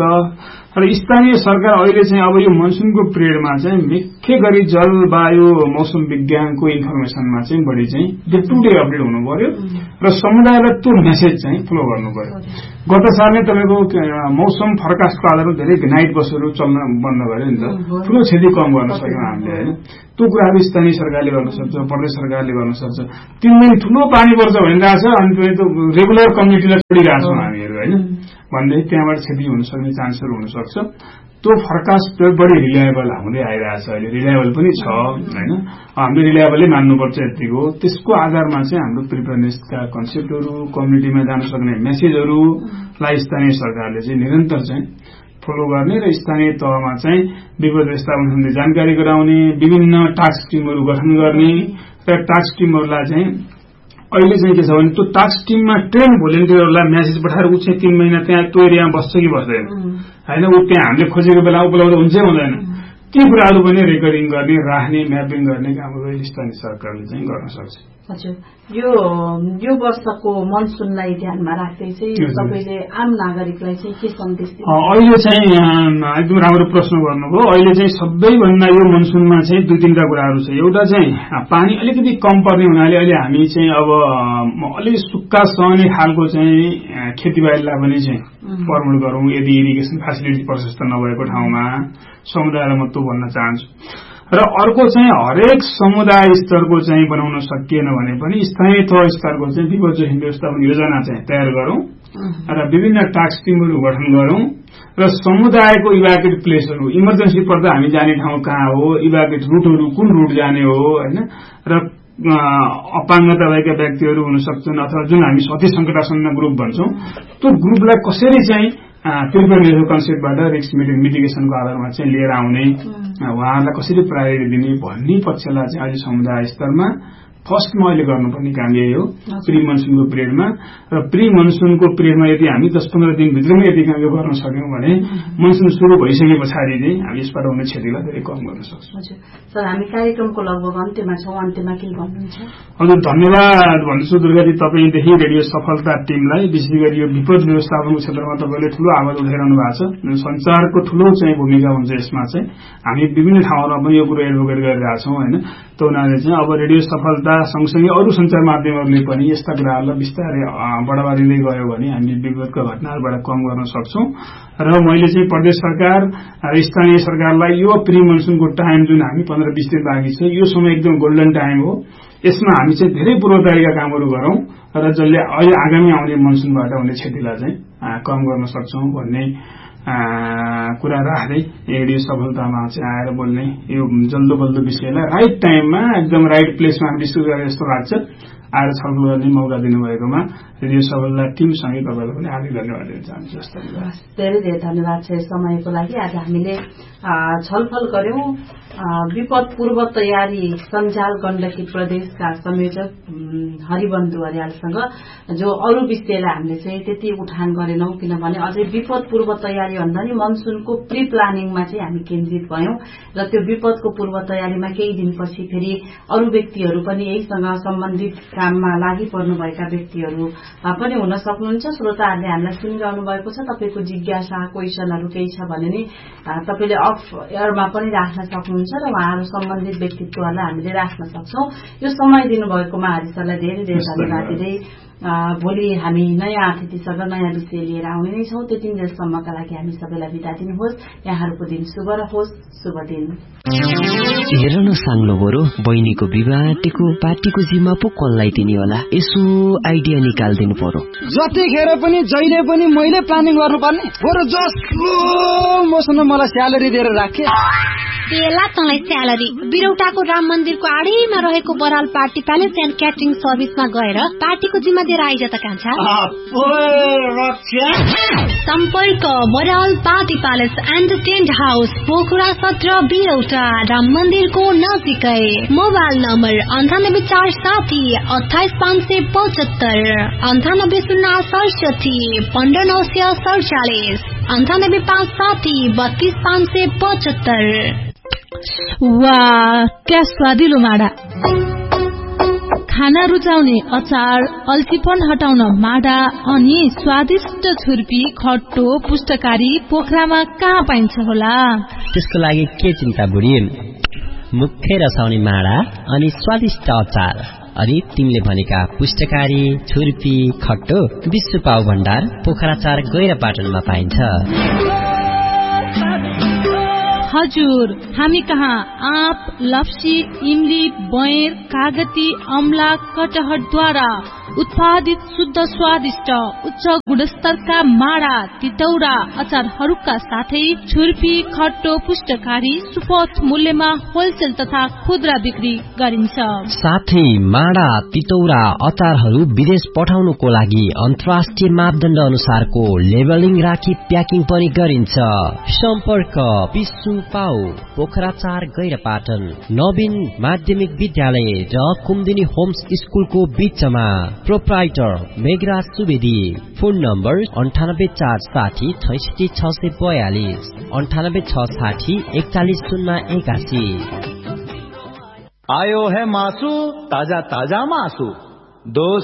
र स्थानीय सरकार अहिले चाहिँ अब यो मनसुनको पिरियडमा चाहिँ मुख्य गरी जलवायु मौसम विज्ञानको इन्फर्मेसनमा चाहिँ बढी चाहिँ डे टु डे अपडेट हुनु पर्यो र समुदायलाई त्यो मेसेज चाहिँ फ्लो गर्नु पर्यो। गत साल नै तपाईँको मौसम फरकास्टको आधारमा धेरै नाइट बसहरू चल्न बन्द गर्यो नि त, ठूलो क्षति कम गर्न सक्यौं हामीले होइन। त्यो कुराहरू स्थानीय सरकारले गर्न सक्छ, प्रदेश सरकारले गर्न सक्छ। तीन दिन ठूलो पानी पर्छ भनिरहेको छ अनि त्यो रेगुलर कम्युनिटीलाई छोडिरहेको छौँ हामीहरू होइन भन्दै त्यहाँबाट क्षति हुन सक्ने चान्सहरू हुन सक्छ। त्यो फरकास्ट बढी रिलायबल हुँदै आइरहेछ, अहिले रिलायबल पनि छ होइन, हामीले रिलायबलै मान्नुपर्छ यतिको। त्यसको आधारमा चाहिँ हाम्रो प्रिपेयरनेसका कन्सेप्टहरू, कम्युनिटीमा जान सक्ने मेसेजहरूलाई स्थानीय सरकारले चाहिँ निरन्तर चाहिँ फलो गर्ने र स्थानीय तहमा चाहिँ विपद व्यवस्थापन सम्बन्धी जानकारी गराउने, विभिन्न टास्क टिमहरू गठन गर्ने र टास्क टिमहरूलाई चाहिँ अहिले चाहिँ के छ भने त्यो टास्क टिममा ट्रेन भोलिन्टियरहरूलाई मेसेज पठाएर ऊ चाहिँ तीन महिना त्यहाँ त्यो एरियामा बस्छ कि बस्दैन होइन, ऊ त्यहाँ हामीले खोजेको बेला उपलब्ध हुन्छ हुँदैन, ती कुराहरू पनि रेकर्डिङ गर्ने, राख्ने, म्यापिङ गर्ने कामहरू स्थानीय सरकारले चाहिँ गर्न सक्छ। हजुर, यो यो वर्षको मनसुनलाई ध्यानमा राख्दै चाहिँ तपाईले आम नागरिकलाई चाहिँ के सन्देश दिनुहुन्छ? अहिले चाहिँ एकदम राम्रो प्रश्न गर्नुभयो। अहिले चाहिँ सबैभन्दा यो मनसुनमा चाहिँ दुई तीनटा कुराहरू छ। एउटा चाहिँ पानी अलिकति कम पर्ने हुनाले अहिले हामी चाहिँ अब अलिक सुक्खा सहने खालको चाहिँ खेतीबारीलाई पनि चाहिँ प्रमोट गरौँ यदि इरिगेसन फेसिलिटी प्रशस्त नभएको ठाउँमा, समुदायलाई म त्यो भन्न चाहन्छु। र अर्को चाहिँ हरेक समुदाय स्तरको चाहिँ बनाउन सकिएन भने पनि स्थानीय तह स्तरको चाहिँ विपद जोखिम व्यवस्थापन योजना चाहिँ तयार गरौं र विभिन्न टास्क टिमहरू गठन गरौं र समुदायको इभ्याकुएट प्लेसहरू, इमर्जेन्सी पर्दा हामी जाने ठाउँ कहाँ हो, इभ्याकुएट रुटहरू कुन रुट जाने हो होइन, र अपाङ्गता भएका व्यक्तिहरू हुन सक्छन् अथवा जुन हामी अति संकटासन्न ग्रुप भन्छौं त्यो ग्रुपलाई कसरी चाहिँ प्रिपेयरनेसको कन्सेप्टबाट रिस्क मिटिगेसनको आधारमा चाहिँ लिएर आउने, उहाँहरूलाई कसरी प्रायोरिटी दिने भन्ने पक्षलाई चाहिँ अहिले समुदाय स्तरमा फर्स्टमा अहिले गर्नुपर्ने काम यही हो प्री मनसुनको पिरियडमा। र प्री मनसुनको पिरियडमा यदि हामी दस पन्ध्र दिनभित्रमै यदि काम गर्न सक्यौं भने मनसुन सुरु भइसके पछाडि चाहिँ हामी यसबाट हुने क्षतिलाई धेरै कम गर्न सक्छौं। हजुर सर, हामी कार्यक्रमको लगभग अन्त्यमा छौं, अन्त्यमा के भन्नुहुन्छ? हजुर, धन्यवाद भन्छु दुर्गाजी तपाईदेखि रेडियो सफलता टिमलाई। विशेष गरी यो विपद व्यवस्थापनको क्षेत्रमा तपाईले ठूलो आवाज उठाइरहनु भएको छ। संचारको ठूलो चाहिँ भूमिका हुन्छ यसमा चाहिँ। हामी विभिन्न ठाउँहरूमा पनि यो कुरो एडभोकेट गरिरहेका छौं होइन। त्यो हुनाले चाहिँ अब रेडियो सफलता सँगसँगै अरू सञ्चार माध्यमहरूले पनि यस्ता कुराहरूलाई बिस्तारै बढावा दिँदै गयो भने हामी विपदका घटनाहरूबाट कम गर्न सक्छौं। र मैले चाहिँ प्रदेश सरकार र स्थानीय सरकारलाई यो प्री मनसुनको टाइम जुन हामी पन्ध्र बीस दिन बाँकी छ यो समय एकदम गोल्डन टाइम हो, यसमा हामी चाहिँ धेरै पूर्व तयारीका कामहरू गरौं र जसले अहिले आगामी आउने मनसुनबाट हुने क्षतिलाई चाहिँ कम गर्न सक्छौं भन्ने कुरा राख्दै रेडियो सफलतामा चाहिँ आएर बोल्ने यो जल्दो बल्दो विषयलाई राइट टाइममा एकदम राइट प्लेसमा डिस्कस गरे जस्तो लाग्छ। आएर छलफल गर्ने मौका दिनुभएकोमा रेडियो सफलता टिमसँगै तपाईँलाई पनि हार्दिक धन्यवाद दिन चाहन्छु। धेरै धेरै धन्यवाद छ समयको लागि। आज हामीले छलफल गर्यौं विपद पूर्व तयारी सञ्जाल गण्डकी प्रदेशका संयोजक हरिबन्धु अर्यालसँग, जो अरू विषयलाई हामीले चाहिँ त्यति उठान गरेनौं किनभने अझै विपद पूर्व तयारी भन्दा नि मनसुनको प्री प्लानिङमा चाहिँ हामी केन्द्रित भयौं र त्यो विपदको पूर्व तयारीमा केही दिनपछि फेरि अरू व्यक्तिहरू पनि यहीसँग सम्बन्धित काममा लागि पर्नुभएका व्यक्तिहरू पनि हुन सक्नुहुन्छ। श्रोताहरूले हामीलाई सुनिरहनु भएको छ, तपाईको जिज्ञासा क्वेशनहरू केही छ भने नि तपाईले अफ एयरमा पनि राख्न सक्नुहुन्छ र उहाँहरू सम्बन्धित व्यक्तित्वहरूलाई हामीले राख्न सक्छौं। यो समय दिनुभएकोमा हरिसरलाई धेरै धेरै धन्यवाद दिँदै भोलि हामी नयाँ अतिथिसँग नयाँ विषय लिएर आउने नै छौं। त्यति बेलासम्मका लागि हामी सबैलाई बिदा दिनुहोस्। यहाँहरूको दिन शुभ रहोस्। शुभ दिन। हेर न साङ्लो बरु बहिनीको विवाह टेको पार्टीको जिम्मा पो कसलाई दिने होला, यसो आइडिया निकालिदिनु पर्यो। जतिखेर पनि जहिले पनि मैले प्लानिङ गर्नुपर्ने बरु जसलो मसँग मलाई स्यालेरी दिएर राखे। बेला तँलाई स्यालेरी बिरौटाको राम मन्दिरको आडैमा रहेको Baral party palace and catering सर्भिसमा गएर पार्टीको जिम्मा दिएर आइज त कान्छा। सम्पर्क Baral party palace and tent house, Pokhara सत्र, बिरौटा, राम मन्दिरको नजिकै। मोबाइल नम्बर अन्ठानब्बे चार साठी अठाइस पाँच सय पचहत्तर, अन्ठानब्बे शून्य सडसठी पन्ध्र नौ सय सडचालिस, अन्ठानब्बे पाँच साठी बत्तीस पाँच सय पचहत्तर। वाह, क्या स्वादिलो माडा। खाना रुचाउने अचार, अल्छीपन हटाउन माडा अनि स्वादिष्ट छुर्पी, खट्टो, पुष्टकारी पोखरामा कहाँ पाइन्छ होला? त्यसको लागि के चिन्ता बुढी, मुखै रसाउने माडा अनि स्वादिष्ट अचार अनि तिमीले भनेका पुष्टकारी, छुर्पी, खट्टो विश्व पाउ भण्डार पोखरा चार गैरापाटनमा पाइन्छ। हजुर, हामी कहाँ आँप, लप्सी, इमली, बयर, कागती, अमला, कटहरद्वारा उत्पादित शुद्ध स्वादिष्ट उच्च गुणस्तरका माडा, तितौरा, अचारहरूका साथै छुर्पी, खट्टो, पुष्टकारी सुपथ मूल्यमा होलसेल तथा खुद्रा बिक्री गरिन्छ। साथै माडा, तितौरा, अचारहरू विदेश पठाउनुको लागि अन्तर्राष्ट्रिय मापदण्ड अनुसारको लेबलिङ राखी प्याकिङ पनि गरिन्छ। सम्पर्क विश्व पाउ पोखरा चार गैरापाटन नवीन माध्यमिक विद्यालय र कुमुदिनी होम्स स्कुलको बीचमा। Proprietor Meghraj Subedi. Phone number अन्ठानब्बे चार साठी छैसठी छ सय बयालिस अन्ठानब्बे छ साठी एकचालिस शून्य एकासी। आयो है मासु, ताजा ताजा मासु दोस्त।